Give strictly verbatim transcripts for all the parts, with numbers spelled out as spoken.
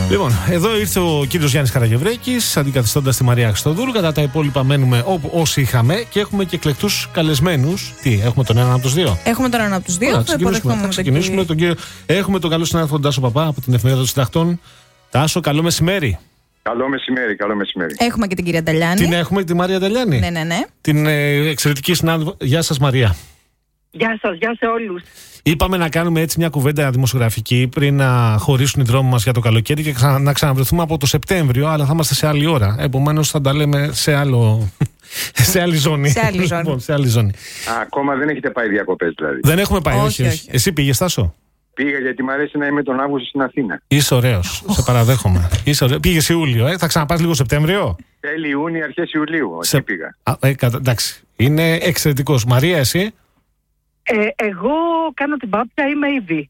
Λοιπόν, εδώ ήρθε ο κύριος Γιάννης Καραγευρέκης, αντικαθιστώντας τη Μαρία Χριστοδούλου. Κατά τα υπόλοιπα μένουμε όπου όσοι είχαμε και έχουμε και εκλεκτούς καλεσμένους. Τι, έχουμε τον έναν από τους δύο. Έχουμε τον έναν από τους δύο. Θα ξεκινήσουμε, θα ξεκινήσουμε τον κύριο. Έχουμε τον καλό συνάδελφο Τάσο Παπά από την Εφημερίδα των Συντακτών. Τάσο, καλό μεσημέρι. Καλό μεσημέρι, καλό μεσημέρι. Έχουμε και την κυρία Νταλιάνη. Την έχουμε, τη Μαρία Νταλιάνη. Ναι, ναι, ναι. Την ε, εξαιρετική συνάδελφο. Γεια σας, Μαρία. Γεια σας, γεια σε όλους. Είπαμε να κάνουμε έτσι μια κουβέντα δημοσιογραφική πριν να χωρίσουν οι δρόμοι μας για το καλοκαίρι και ξα... να ξαναβρεθούμε από το Σεπτέμβριο, αλλά θα είμαστε σε άλλη ώρα. Επομένως θα τα λέμε σε, άλλο... σε άλλη ζώνη. Σε άλλη ζώνη. Λοιπόν, σε άλλη ζώνη. Α, ακόμα δεν έχετε πάει διακοπές δηλαδή. Δεν έχουμε πάει, όχι, όχι, όχι. όχι. Εσύ πήγες, Τάσο? Πήγα γιατί μου αρέσει να είμαι τον Αύγουστο στην Αθήνα. Είσαι ωραίος, σε παραδέχομαι. Είσαι ωραίος. Πήγες Ιούλιο, ε? Θα ξαναπάς λίγο Σεπτέμβριο. Τέλη Ιούνιο, αρχές Ιουλίου. Σε... Εκεί πήγα. Α, ε, κατα... εντάξει. Είναι εξαιρετικός. Μαρία, εσύ? Ε, εγώ κάνω την πάπια, είμαι ήδη.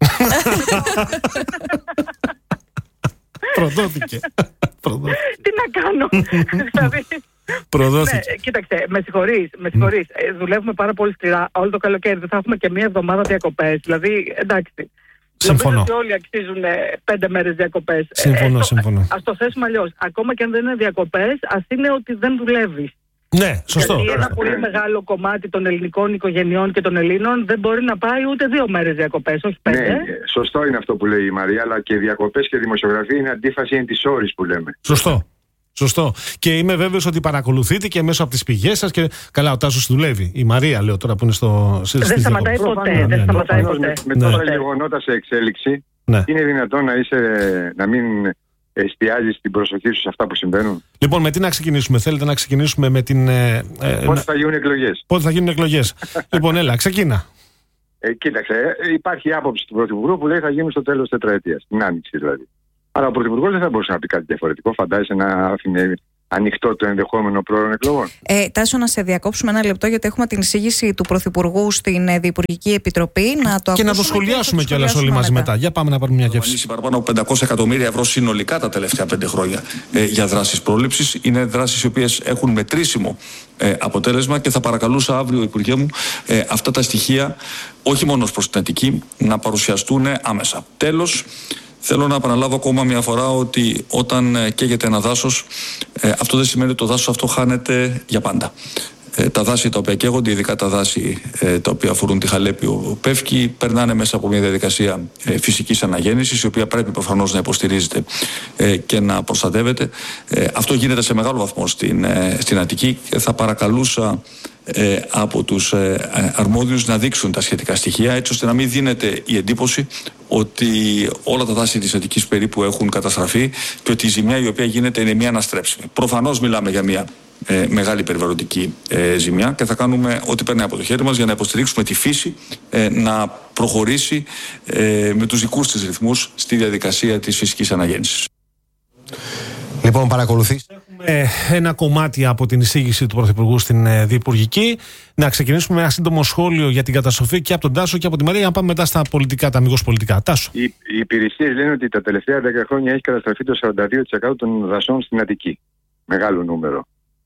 Προδόθηκε. Τι να κάνω. δηλαδή, Προδόθηκε. ναι, κοίταξε, με συγχωρείς, με συγχωρείς. Ε, δουλεύουμε πάρα πολύ σκληρά όλο το καλοκαίρι. Δεν θα έχουμε και μία εβδομάδα διακοπές. Δηλαδή, εντάξει. Συμφωνώ. Νομίζω ότι όλοι αξίζουν ε, πέντε μέρες διακοπές. Συμφωνώ, ε, συμφωνώ. Ας το θέσουμε αλλιώς. Ακόμα και αν δεν είναι διακοπές, ας είναι ότι δεν δουλεύεις. Ναι, σωστό. Γιατί ένα πολύ μεγάλο κομμάτι των ελληνικών οικογενειών και των Ελλήνων δεν μπορεί να πάει ούτε δύο μέρες διακοπές, όχι πέντε. Ναι, σωστό είναι αυτό που λέει η Μαρία, αλλά και διακοπές και δημοσιογραφία είναι αντίφαση εν της όρης που λέμε. Σωστό. Σωστό. Και είμαι βέβαιος ότι παρακολουθείτε και μέσω από τις πηγές σας. Και... Καλά, ο Τάσος δουλεύει. Η Μαρία, λέω τώρα που είναι στο. Δεν σταματάει ποτέ. Δεν σταματάει ποτέ. Με τόσα γεγονότα σε εξέλιξη, ναι. Είναι δυνατόν να, είσαι, να μην εστιάζεις την προσοχή σου σε αυτά που συμβαίνουν. Λοιπόν, με τι να ξεκινήσουμε? Θέλετε να ξεκινήσουμε με την. Ε, ε, πότε θα γίνουν εκλογές. Πότε θα γίνουν εκλογές. Λοιπόν, έλα, ξεκίνα. Ε, κοίταξε, υπάρχει άποψη του Πρωθυπουργού που λέει θα γίνουν στο τέλος της τετραετίας. Την άνοιξη δηλαδή. Αλλά ο Πρωθυπουργός δεν θα μπορούσε να πει κάτι διαφορετικό. Φαντάζεσαι να άφηνε ανοιχτό το ενδεχόμενο πρόωρων εκλογών. Ε, Τάσο, να σε διακόψουμε ένα λεπτό, γιατί έχουμε την εισήγηση του Πρωθυπουργού στην Διυπουργική Επιτροπή. Να το και να το σχολιάσουμε κιόλας όλοι μαζί μετά. μετά. Για πάμε να πάρουμε μια γεύση. Έχει παραπάνω από πεντακόσια εκατομμύρια ευρώ συνολικά τα τελευταία πέντε χρόνια ε, για δράσεις πρόληψης. Είναι δράσεις οι οποίες έχουν μετρήσιμο ε, αποτέλεσμα και θα παρακαλούσα αύριο, Υπουργέ μου, ε, αυτά τα στοιχεία, όχι μόνο προς την Αττική, να παρουσιαστούν άμεσα. Τέλος. Θέλω να επαναλάβω ακόμα μια φορά ότι όταν καίγεται ένα δάσος, ε, αυτό δεν σημαίνει ότι το δάσος αυτό χάνεται για πάντα. Ε, τα δάση τα οποία καίγονται, ειδικά τα δάση ε, τα οποία αφορούν τη Χαλέπιο Πεύκη, περνάνε μέσα από μια διαδικασία ε, φυσικής αναγέννησης, η οποία πρέπει προφανώς να υποστηρίζεται ε, και να προστατεύεται. Ε, αυτό γίνεται σε μεγάλο βαθμό στην, ε, στην Αττική και θα παρακαλούσα Ε, από τους ε, αρμόδιους να δείξουν τα σχετικά στοιχεία, έτσι ώστε να μην δίνεται η εντύπωση ότι όλα τα δάση της Αττικής περίπου έχουν καταστραφεί και ότι η ζημιά η οποία γίνεται είναι μια αναστρέψιμη. Προφανώς μιλάμε για μια ε, μεγάλη περιβαλλοντική ε, ζημιά και θα κάνουμε ό,τι περνάει από το χέρι μας για να υποστηρίξουμε τη φύση ε, να προχωρήσει ε, με τους δικούς της ρυθμούς στη διαδικασία της φυσικής αναγέννησης. Λοιπόν, παρακολουθήστε. Έχουμε ένα κομμάτι από την εισήγηση του Πρωθυπουργού στην ε, Διυπουργική. Να ξεκινήσουμε με ένα σύντομο σχόλιο για την καταστροφή και από τον Τάσο και από τη Μαρία, για να πάμε μετά στα πολιτικά, τα αμιγώς πολιτικά. Τάσο. Οι, οι υπηρεσίες λένε ότι τα τελευταία δέκα χρόνια έχει καταστραφεί το σαράντα δύο τοις εκατό των δασών στην Αττική. Μεγάλο νούμερο.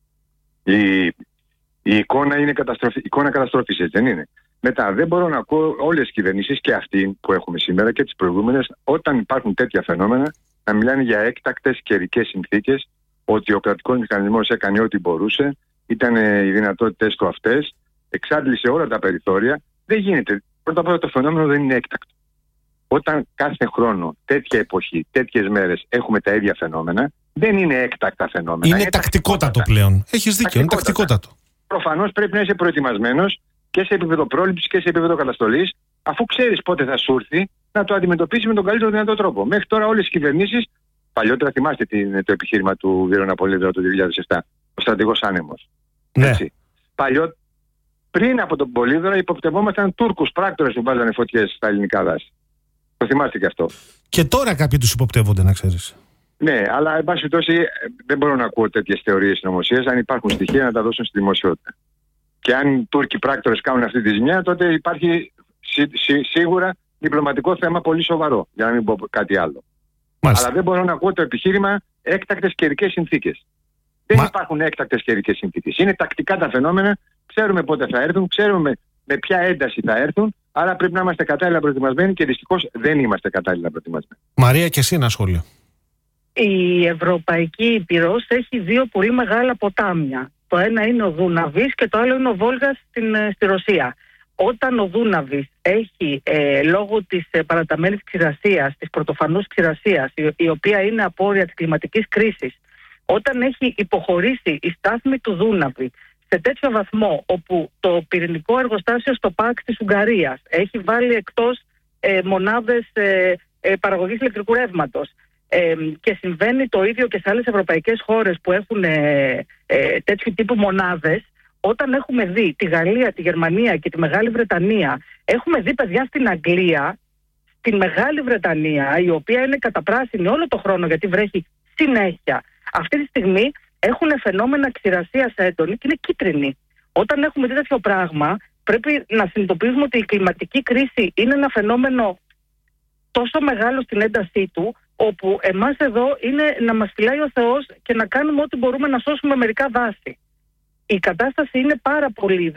Η, η εικόνα είναι καταστροφή, εικόνα καταστροφής, έτσι δεν είναι? Μετά, δεν μπορώ να ακούω όλες τις κυβερνήσεις και αυτή που έχουμε σήμερα και τις προηγούμενες, όταν υπάρχουν τέτοια φαινόμενα, να μιλάνε για έκτακτες καιρικές συνθήκες, ότι ο κρατικός μηχανισμός έκανε ό,τι μπορούσε, ήταν οι δυνατότητες του αυτές, εξάντλησε όλα τα περιθώρια. Δεν γίνεται. Πρώτα απ' όλα το φαινόμενο δεν είναι έκτακτο. Όταν κάθε χρόνο, τέτοια εποχή, τέτοιες μέρες έχουμε τα ίδια φαινόμενα, δεν είναι έκτακτα φαινόμενα. Είναι, είναι τακτικότατο πλέον. Έχεις δίκιο, είναι τακτικότατο. Προφανώς πρέπει να είσαι προετοιμασμένος και σε επίπεδο πρόληψης και σε επίπεδο καταστολής, αφού ξέρεις πότε θα σου έρθει, να το αντιμετωπίσει με τον καλύτερο δυνατό τρόπο. Μέχρι τώρα όλες οι κυβερνήσεις, παλιότερα θυμάστε την, το επιχείρημα του Βίρονα Πολύδωρα το δύο χιλιάδες επτά, ο στρατηγός άνεμος. Ναι. Έτσι. Παλιό, πριν από τον Πολύδωρα υποπτευόμασταν Τούρκους πράκτορες που βάζανε φωτιές στα ελληνικά δάση. Το θυμάστε και αυτό. Και τώρα κάποιοι τους υποπτεύονται, να ξέρεις. Ναι, αλλά εν πάση περιπτώσει δεν μπορώ να ακούω τέτοιες θεωρίες συνωμοσίας. Αν υπάρχουν στοιχεία να τα δώσουν στη δημοσιότητα. Και αν οι Τούρκοι πράκτορες κάνουν αυτή τη ζημιά, τότε υπάρχει σί, σί, σίγουρα διπλωματικό θέμα πολύ σοβαρό, για να μην πω κάτι άλλο. Μάλιστα. Αλλά δεν μπορώ να ακούω το επιχείρημα έκτακτες καιρικές συνθήκες. Δεν Μα... υπάρχουν έκτακτες καιρικές συνθήκες. Είναι τακτικά τα φαινόμενα, ξέρουμε πότε θα έρθουν, ξέρουμε με ποια ένταση θα έρθουν, άρα πρέπει να είμαστε κατάλληλα προετοιμασμένοι και δυστυχώς δεν είμαστε κατάλληλα προετοιμασμένοι. Μαρία, και εσύ ένα σχόλιο. Η Ευρωπαϊκή Ήπειρος έχει δύο πολύ μεγάλα ποτάμια. Το ένα είναι ο Δούναβης και το άλλο είναι ο Βόλγας στην, στη Ρωσία. Όταν ο Δούναβης έχει, ε, λόγω της ε, παραταμένης ξηρασίας, της πρωτοφανούς ξηρασίας, η, η οποία είναι απόρρια της κλιματικής κρίσης, όταν έχει υποχωρήσει η στάθμη του Δούναβη σε τέτοιο βαθμό όπου το πυρηνικό εργοστάσιο στο ΠΑΚ της Ουγγαρίας έχει βάλει εκτός ε, μονάδες ε, ε, παραγωγής ηλεκτρικού ρεύματος, Ε, και συμβαίνει το ίδιο και σε άλλες ευρωπαϊκές χώρες που έχουν ε, ε, τέτοιου τύπου μονάδες, όταν έχουμε δει τη Γαλλία, τη Γερμανία και τη Μεγάλη Βρετανία, έχουμε δει παιδιά στην Αγγλία, στη Μεγάλη Βρετανία, η οποία είναι καταπράσινη όλο το χρόνο γιατί βρέχει συνέχεια. Αυτή τη στιγμή έχουν φαινόμενα ξηρασίας έντονη και είναι κίτρινη. Όταν έχουμε δει τέτοιο πράγμα, πρέπει να συνειδητοποιήσουμε ότι η κλιματική κρίση είναι ένα φαινόμενο τόσο μεγάλο στην έντασή του, όπου εμάς εδώ είναι να μας φυλάει ο Θεός και να κάνουμε ό,τι μπορούμε να σώσουμε μερικά δάση. Η κατάσταση είναι πάρα πολύ